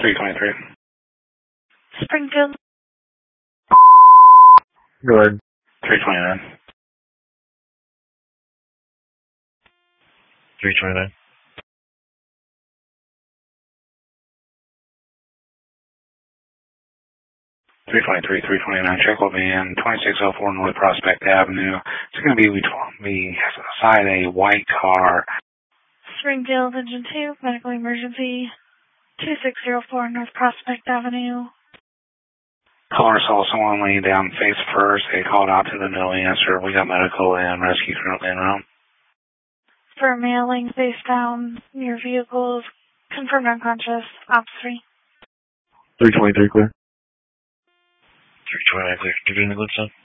323. Springfield. Go ahead. 329. 329. 323, 329. Check will be in 2604 North Prospect Avenue. It's going to be beside a white car. Springfield, Engine 2, medical emergency, 2604 North Prospect Avenue. Caller saw someone laying down face first. They called out to the no answer. We got medical and rescue currently en route. For mailing face down near vehicles, confirmed unconscious, Ops 3. 323 clear. 329 clear. Did you get any loops on?